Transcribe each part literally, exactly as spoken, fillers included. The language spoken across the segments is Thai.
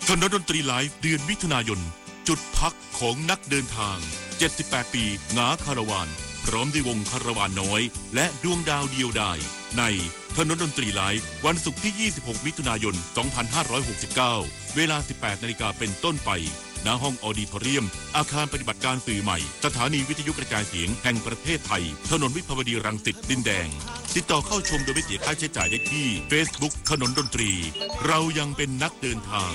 คณะดนตรีไลฟ์เดือนมิถุนายนจุดพักของนักเดินทางเจ็ดสิบแปดปีงาคาราวานพร้อมด้วยวงคาราวานน้อยและดวงดาวเดียวดายในคณะดนตรีไลฟ์วันศุกร์ที่ยี่สิบหกมิถุนายนสองพันห้าร้อยหกสิบเก้าเวลา สิบแปดนาฬิกาเป็นต้นไปณห้องออดิทอเรียมอาคารปฏิบัติการสื่อใหม่สถานีวิทยุกระจายเสียงแห่งประเทศไทยถนนวิภาวดีรังสิตดินแดงติดต่อเข้าชมโดยไม่เสียค่าใช้จ่ายได้ที่ Facebook ขนนดนตรีเรายังเป็นนักเดินทาง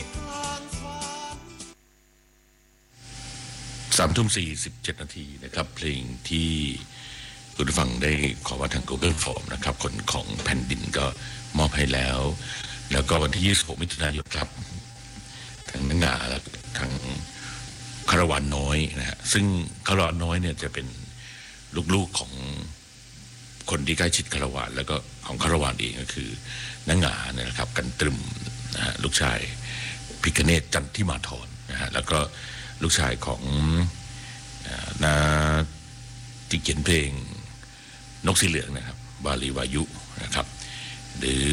สามทุ่มสี่สิบเจ็ดนาทีนะครับเพลงที่คุณผู้ฟังได้ขอว่าทาง Google Form นะครับคนของแผ่นดินก็มอบให้แล้วแล้วก็วันที่ยี่สิบหกมิถุนายนครับทางนังงาและทางคาราวานน้อยนะฮะซึ่งคาราวานน้อยเนี่ยจะเป็นลูกๆของคนที่ใกล้ชิดคาราวานแล้วก็ของคาราวานเองก็คือนังงาเนี่ยนะครับกันตรึมนะฮะลูกชายพิคเนศจันทิมาธรนะฮะแล้วก็ลูกชายของนาที่เขียนเพลงนกสีเหลืองนะครับบาลีวายุนะครับหรือ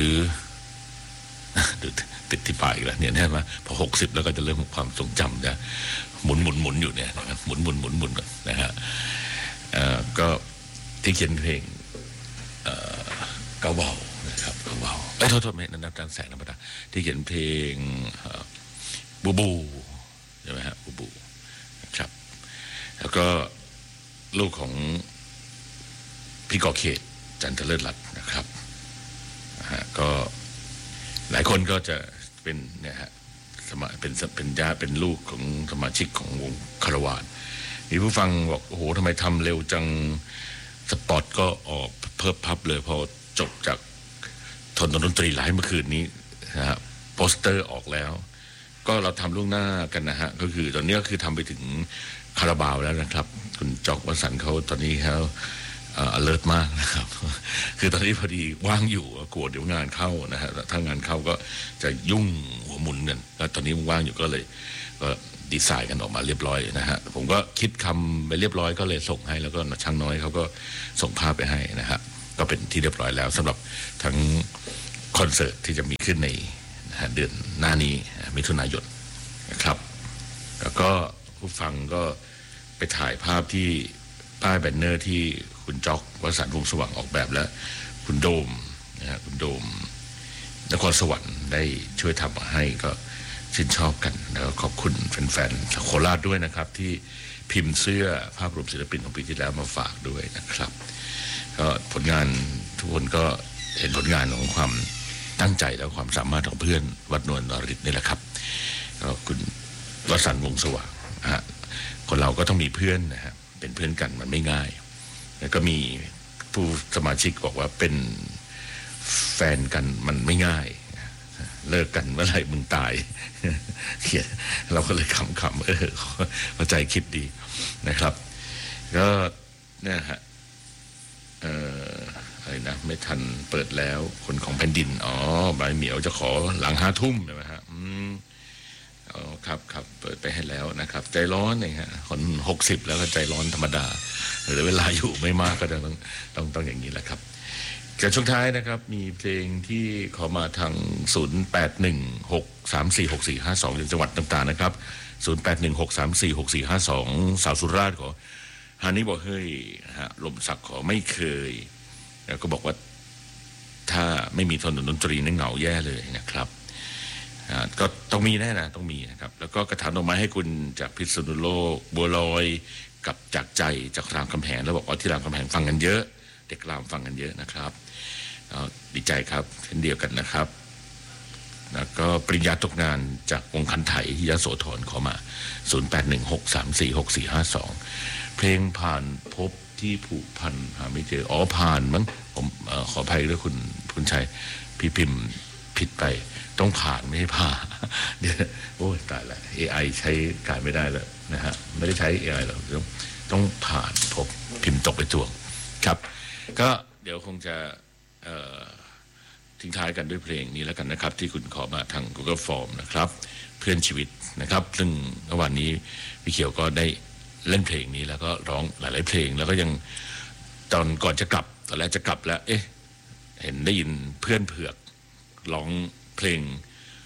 ติดที่ปลายอีกแล้วเนี่ยแน่มาพอหกสิบแล้วก็จะเริ่มความทรงจำจะหมุนหมุนหมุนอยู่เนี่ยนะครับหมุนหมุนหมุนหมุนนะฮะก็ที่เขียนเพลงเกาเบานะครับเกาเบาไอ้โทษโทษไม่นันนับการแสงธรรมดาที่เขียนเพลงบูบูใช่ไหมฮะบูบูครับแล้วก็ลูกของพี่ก่อเขตจันทเลิศรัตน์นะครับนะฮะก็หลายคนก็จะเป็นเนี่ยฮะสมาเป็นเป็นญาติเป็นลูกของสมาชิกของวงคาราวานมีผู้ฟังบอกโอ้โหทำไมทำเร็วจังสปอตก็ออกเพิ่มพับเลยพอจบจากทนดนตรีไลฟ์เมื่อคืนนี้นะฮะโปสเตอร์ออกแล้วก็เราทำล่วงหน้ากันนะฮะก็คือตอนนี้ก็คือทำไปถึงคาราบาวแล้วนะครับคุณจอกวสันต์เขาตอนนี้เขาเอ่อ alert มากนะครับคือตอนนี้พอดีว่างอยู่กลัวเดี๋ยวงานเข้านะฮะถ้างานเข้าก็จะยุ่งหัวหมุนกันแล้วตอนนี้ว่างอยู่ก็เลยก็ดีไซน์กันออกมาเรียบร้อยนะฮะผมก็คิดคำไปเรียบร้อยก็เลยส่งให้แล้วก็ช่างน้อยเขาก็ส่งภาพไปให้นะฮะก็เป็นที่เรียบร้อยแล้วสำหรับทั้งคอนเสิร์ตที่จะมีขึ้นในเดือนหน้านี้มิถุนายนนะครับแล้วก็ผู้ฟังก็ไปถ่ายภาพที่ป้ายแบนเนอร์ที่คุณจ๊อกวสันต์วงศ์สว่างออกแบบและคุณโดมนะฮะคุณโดมนครสวรรค์ได้ช่วยทำมาให้ก็ชื่นชอบกันแล้วขอบคุณแฟนๆโคราชด้วยนะครับที่พิมพ์เสื้อภาพรวมศิลปินของปีที่แล้วมาฝากด้วยนะครับก็ผลงานทุกคนก็เห็นผลงานของความตั้งใจและความสามารถของเพื่อนวัดนวลนฤทธิ์นี่แหละครับก็คุณวสันต์วงศ์สว่างนะฮะคนเราก็ต้องมีเพื่อนนะฮะเป็นเพื่อนกันมันไม่ง่ายแล้วก็มีผู้สมาชิกบอกว่าเป็นแฟนกันมันไม่ง่ายเลิกกันเมื่อไหร่มึงตายเขียนเราก็เลยขำๆเออเข้าใจคิดดีนะครับก็เนี่ยฮะเอ่ออะไรนะไม่ทันเปิดแล้วคนของแผ่นดินอ๋อใบเหมียวจะขอหลังห้าทุ่มใช่ไหมฮะอืมอ๋อครับครับเปิดไปให้แล้วนะครับใจร้อนเนี่ยฮะคนหกสิบแล้วก็ใจร้อนธรรมดาเหลือเวลาอยู่ไม่มากก็ต้องต้องต้องอย่างนี้แหละครับกับช่วงท้ายนะครับมีเพลงที่ขอมาทางศูนย์ แปด หนึ่ง หก สาม สี่ หก สี่ ห้า สองจังหวัดต่างๆนะครับศูนย์ แปด หนึ่ง หก สาม สี่ หก สี่ ห้า สองสาวสุราษฎร์ขอฮานี่บอกเฮ้ยฮะลมศักดิ์ขอไม่เคยแล้วก็บอกว่าถ้าไม่มีทนดนตรีนั่งเหงาแย่เลยนะครับก็ต้องมีแน่นะต้องมีนะครับแล้วก็กระถางดอกไม้ให้คุณจากพิษณุโลกบัวลอยกับจากใจจากรามคำแหงแล้วบอกว่าที่รามคำแหงฟังกันเยอะเด็กรามฟังกันเยอะนะครับดีใจครับเช่นเดียวกันนะครับแล้วก็ปริญญาตกงานจากวงคันไถยโสธรขอมาศูนย์ แปด หนึ่ง หก สาม สี่ หก สี่ ห้า สองเพลงผ่านพบที่ผูกพันหาไม่เจออ๋อผ่านมั้งผมเอ่อขออภัยด้วยคุณคุณชัยพี่พิมพ์ผิดไปต้องผ่านไม่ใช่ผ่าเดี๋ยวโอ้ยตายละ เอ ไอ ใช้การไม่ได้แล้วนะฮะไม่ได้ใช้ เอ ไอ หรอกต้องต้องผ่านพบพิมพ์ตกไปจวงครับก็เดี๋ยวคงจะเอ่อทิ้งท้ายกันด้วยเพลงนี้แล้วกันนะครับที่คุณขอมาทาง Google Form นะครับเพื่อนชีวิตนะครับซึ่งเมื่อวานนี้พี่เขียวก็ได้เล่นเพลงนี้แล้วก็ร้องหลายๆเพลงแล้วก็ยังตอนก่อนจะกลับตอนแรกจะกลับแล้วเอ๊ะเห็นได้ยินเพื่อนเผือกร้องเพลง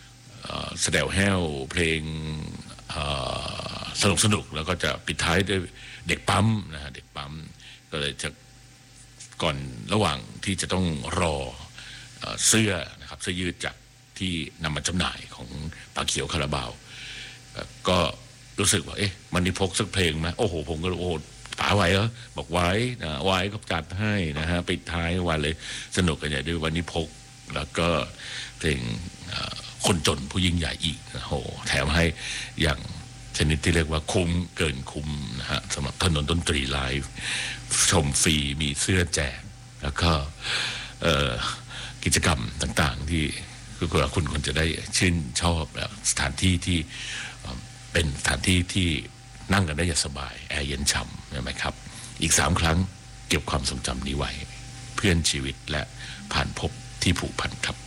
สแดวแห้วเพลงสนุกสนุกแล้วก็จะปิดท้ายด้วยเด็กปั๊มนะฮะเด็กปั๊มก็เลยจะก่อนระหว่างที่จะต้องรอเสื้อนะครับเสื้อยืดจากที่นำมาจำหน่ายของปากเขียวคาราบาวก็รู้สึกว่าเอ๊ะมันนี่พกสักเพลงไหมโอ้โหผมก็โอ้ป๋าไหวเหรอบอกไหวนะไหวก็จัดให้นะฮะปิดท้ายวันเลยสนุกกันใหญ่ด้วยวันนี้พกแล้วก็เพลงคนจนผู้ยิ่งใหญ่อีกโอ้โหแถมให้อย่างชนิดที่เรียกว่าคุ้มเกินคุ้มนะฮะสำหรับถนนดนตรีไลฟ์ชมฟรีมีเสื้อแจกแล้วก็กิจกรรมต่างๆที่คือคุณควรจะได้ชื่นชอบแล้วสถานที่ที่เป็นสถานที่ที่นั่งกันได้อย่างสบายแอร์เย็นฉ่ำใช่ไหมครับอีกสามครั้งเก็บความทรงจำนี้ไว้เพื่อนชีวิตและผ่านพบที่ผูกพันครับ